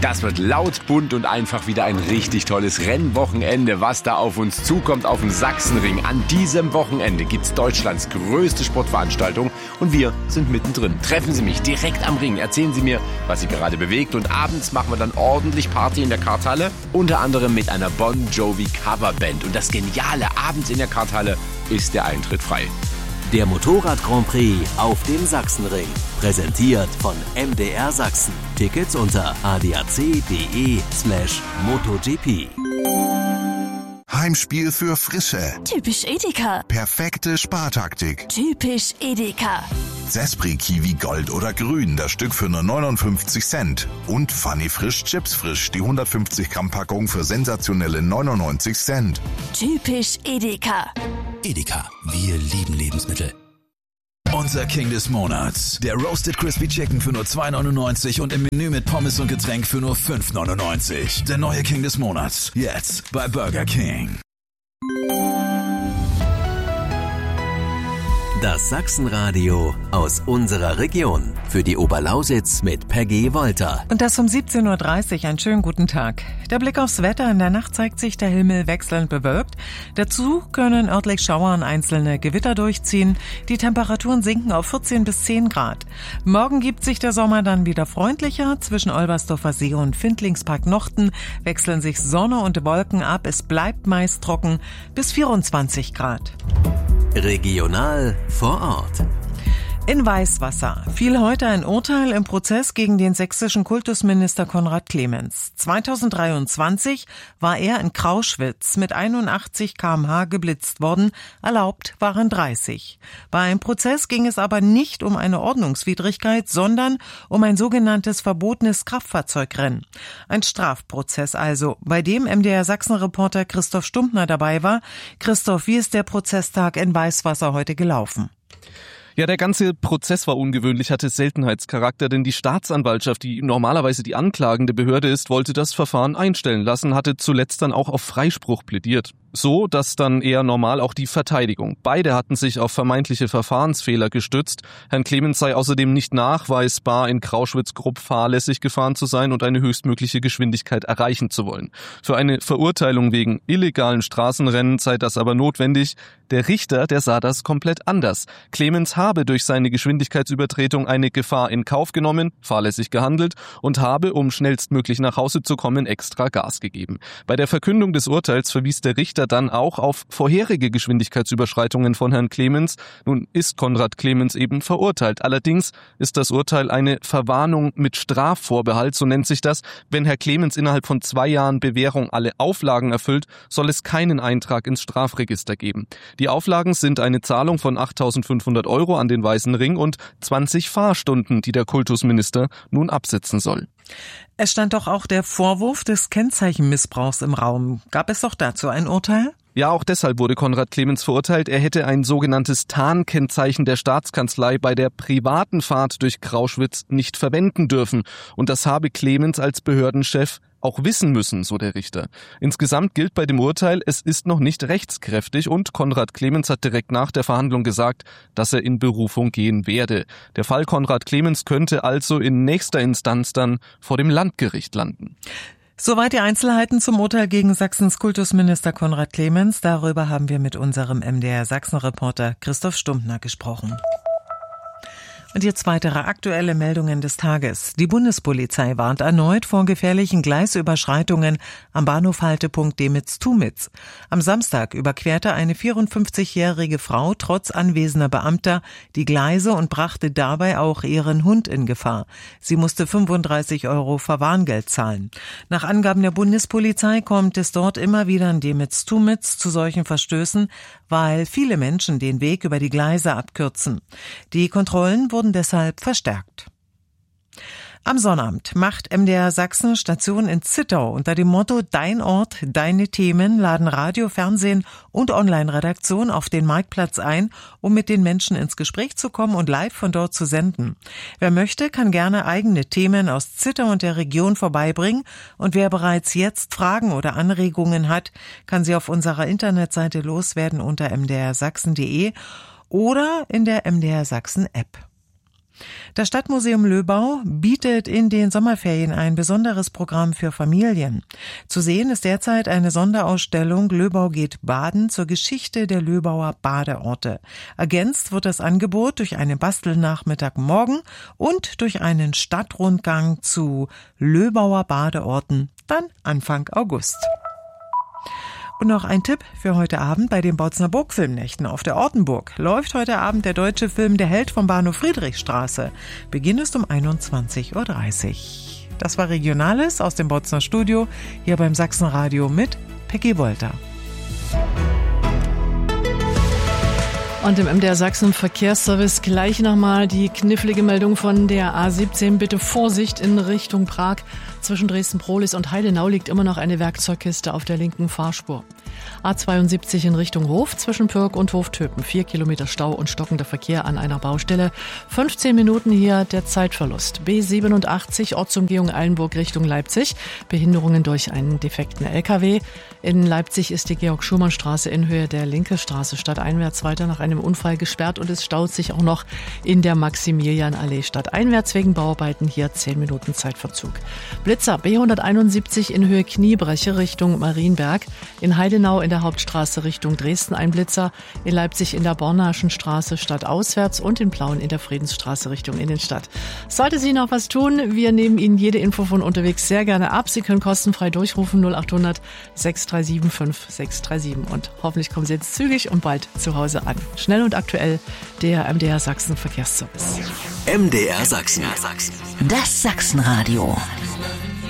Das wird laut, bunt und einfach wieder ein richtig tolles Rennwochenende, was da auf uns zukommt auf dem Sachsenring. An diesem Wochenende gibt's Deutschlands größte Sportveranstaltung und wir sind mittendrin. Treffen Sie mich direkt am Ring, erzählen Sie mir, was Sie gerade bewegt und abends machen wir dann ordentlich Party in der Karthalle, unter anderem mit einer Bon Jovi Coverband. Und das Geniale, abends in der Karthalle ist der Eintritt frei. Der Motorrad Grand Prix auf dem Sachsenring. Präsentiert von MDR Sachsen. Tickets unter adac.de/MotoGP. Heimspiel für Frische. Typisch Edeka. Perfekte Spartaktik. Typisch Edeka. Sespri Kiwi Gold oder Grün, das Stück für nur 59 Cent. Und Funny Frisch Chips Frisch, die 150 Gramm Packung für sensationelle 99 Cent. Typisch Edeka. Edeka, wir lieben Lebensmittel. Unser King des Monats. Der Roasted Crispy Chicken für nur 2,99 und im Menü mit Pommes und Getränk für nur 5,99. Der neue King des Monats. Jetzt bei Burger King. Das Sachsenradio aus unserer Region. Für die Oberlausitz mit Peggy Wolter. Und das um 17.30 Uhr. Einen schönen guten Tag. Der Blick aufs Wetter. In der Nacht zeigt sich der Himmel wechselnd bewölkt. Dazu können örtlich Schauer und einzelne Gewitter durchziehen. Die Temperaturen sinken auf 14 bis 10 Grad. Morgen gibt sich der Sommer dann wieder freundlicher. Zwischen Olbersdorfer See und Findlingspark Nochten wechseln sich Sonne und Wolken ab. Es bleibt meist trocken bis 24 Grad. Regional vor Ort. In Weißwasser fiel heute ein Urteil im Prozess gegen den sächsischen Kultusminister Konrad Clemens. 2023 war er in Krauschwitz mit 81 km/h geblitzt worden, erlaubt waren 30. Bei einem Prozess ging es aber nicht um eine Ordnungswidrigkeit, sondern um ein sogenanntes verbotenes Kraftfahrzeugrennen. Ein Strafprozess also, bei dem MDR Sachsen-Reporter Christoph Stumptner dabei war. Christoph, wie ist der Prozesstag in Weißwasser heute gelaufen? Ja, der ganze Prozess war ungewöhnlich, hatte Seltenheitscharakter, denn die Staatsanwaltschaft, die normalerweise die anklagende Behörde ist, wollte das Verfahren einstellen lassen, hatte zuletzt dann auch auf Freispruch plädiert. So, dass dann eher normal auch die Verteidigung. Beide hatten sich auf vermeintliche Verfahrensfehler gestützt. Herrn Clemens sei außerdem nicht nachweisbar, in Krauschwitz grob fahrlässig gefahren zu sein und eine höchstmögliche Geschwindigkeit erreichen zu wollen. Für eine Verurteilung wegen illegalen Straßenrennen sei das aber notwendig. Der Richter, der sah das komplett anders. Clemens habe durch seine Geschwindigkeitsübertretung eine Gefahr in Kauf genommen, fahrlässig gehandelt und habe, um schnellstmöglich nach Hause zu kommen, extra Gas gegeben. Bei der Verkündung des Urteils verwies der Richter dann auch auf vorherige Geschwindigkeitsüberschreitungen von Herrn Clemens. Nun ist Konrad Clemens eben verurteilt. Allerdings ist das Urteil eine Verwarnung mit Strafvorbehalt, so nennt sich das. Wenn Herr Clemens innerhalb von 2 Jahren Bewährung alle Auflagen erfüllt, soll es keinen Eintrag ins Strafregister geben. Die Auflagen sind eine Zahlung von 8.500 € an den Weißen Ring und 20 Fahrstunden, die der Kultusminister nun absetzen soll. Es stand doch auch der Vorwurf des Kennzeichenmissbrauchs im Raum. Gab es doch dazu ein Urteil? Ja, auch deshalb wurde Konrad Clemens verurteilt. Er hätte ein sogenanntes Tarnkennzeichen der Staatskanzlei bei der privaten Fahrt durch Krauschwitz nicht verwenden dürfen. Und das habe Clemens als Behördenchef auch wissen müssen, so der Richter. Insgesamt gilt bei dem Urteil, es ist noch nicht rechtskräftig und Konrad Clemens hat direkt nach der Verhandlung gesagt, dass er in Berufung gehen werde. Der Fall Konrad Clemens könnte also in nächster Instanz dann vor dem Landgericht landen. Soweit die Einzelheiten zum Urteil gegen Sachsens Kultusminister Konrad Clemens. Darüber haben wir mit unserem MDR Sachsen-Reporter Christoph Stumptner gesprochen. Und jetzt weitere aktuelle Meldungen des Tages. Die Bundespolizei warnt erneut vor gefährlichen Gleisüberschreitungen am Bahnhof-Haltepunkt Demitz-Tumitz. Am Samstag überquerte eine 54-jährige Frau trotz anwesender Beamter die Gleise und brachte dabei auch ihren Hund in Gefahr. Sie musste 35 € Verwarngeld zahlen. Nach Angaben der Bundespolizei kommt es dort immer wieder in Demitz-Tumitz zu solchen Verstößen, weil viele Menschen den Weg über die Gleise abkürzen. Die Kontrollen wurden deshalb verstärkt. Am Sonnabend macht MDR Sachsen Station in Zittau. Unter dem Motto Dein Ort, deine Themen laden Radio, Fernsehen und Online-Redaktion auf den Marktplatz ein, um mit den Menschen ins Gespräch zu kommen und live von dort zu senden. Wer möchte, kann gerne eigene Themen aus Zittau und der Region vorbeibringen. Und wer bereits jetzt Fragen oder Anregungen hat, kann sie auf unserer Internetseite loswerden unter mdrsachsen.de oder in der MDR Sachsen App. Das Stadtmuseum Löbau bietet in den Sommerferien ein besonderes Programm für Familien. Zu sehen ist derzeit eine Sonderausstellung Löbau geht baden zur Geschichte der Löbauer Badeorte. Ergänzt wird das Angebot durch einen Bastelnachmittag morgen und durch einen Stadtrundgang zu Löbauer Badeorten, dann Anfang August. Und noch ein Tipp für heute Abend bei den Bautzner Burgfilmnächten auf der Ortenburg. Läuft heute Abend der deutsche Film Der Held vom Bahnhof Friedrichstraße. Beginn ist um 21.30 Uhr. Das war Regionales aus dem Bautzner Studio, hier beim Sachsenradio mit Peggy Wolter. Und im MDR Sachsen Verkehrsservice gleich nochmal die knifflige Meldung von der A17. Bitte Vorsicht in Richtung Prag. Zwischen Dresden-Prohlis und Heidenau liegt immer noch eine Werkzeugkiste auf der linken Fahrspur. A72 in Richtung Hof zwischen Pürg und Hoftöpen. 4 Kilometer Stau und stockender Verkehr an einer Baustelle. 15 Minuten hier der Zeitverlust. B87 Ortsumgehung Eilenburg Richtung Leipzig. Behinderungen durch einen defekten LKW. In Leipzig ist die Georg-Schumann-Straße in Höhe der Linke Straße stadteinwärts weiter nach einem Unfall gesperrt und es staut sich auch noch in der Maximilianallee stadteinwärts wegen Bauarbeiten. Hier 10 Minuten Zeitverzug. Blitzer B171 in Höhe Kniebreche Richtung Marienberg. In Heidenau in der Hauptstraße Richtung Dresden ein Blitzer. In Leipzig in der Bornaschen Straße stadtauswärts und in Plauen in der Friedensstraße Richtung Innenstadt. Sollte Sie noch was tun, wir nehmen Ihnen jede Info von unterwegs sehr gerne ab. Sie können kostenfrei durchrufen 0800 637 5637 und hoffentlich kommen Sie jetzt zügig und bald zu Hause an. Schnell und aktuell der MDR Sachsen Verkehrsservice. MDR Sachsen. Das Sachsenradio.